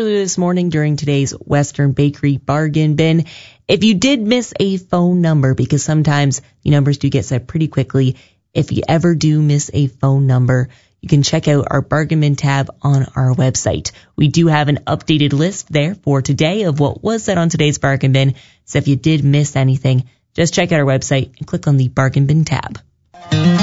earlier this morning during today's Western Bakery Bargain Bin. If you did miss a phone number, because sometimes the numbers do get set pretty quickly, if you ever do miss a phone number, you can check out our Bargain Bin tab on our website. We do have an updated list there for today of what was said on today's Bargain Bin. So if you did miss anything, just check out our website and click on the Bargain Bin tab.